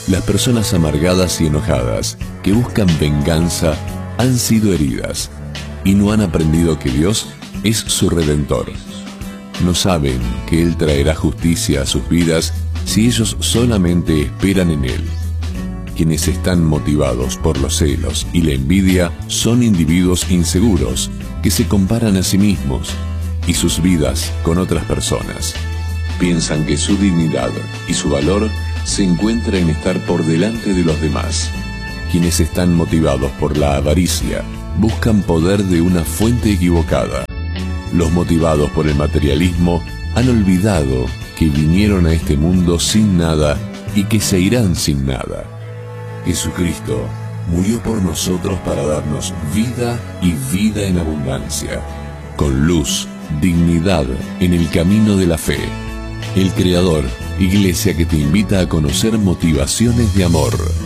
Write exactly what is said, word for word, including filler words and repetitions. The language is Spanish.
Las personas amargadas y enojadas que buscan venganza han sido heridas y no han aprendido que Dios es su Redentor. No saben que Él traerá justicia a sus vidas si ellos solamente esperan en Él. Quienes están motivados por los celos y la envidia son individuos inseguros que se comparan a sí mismos y sus vidas con otras personas. Piensan que su dignidad y su valor se encuentra en estar por delante de los demás. Quienes están motivados por la avaricia buscan poder de una fuente equivocada. Los motivados por el materialismo han olvidado que vinieron a este mundo sin nada y que se irán sin nada. Jesucristo murió por nosotros para darnos vida y vida en abundancia, con luz, dignidad en el camino de la fe. El Creador, iglesia que te invita a conocer motivaciones de amor.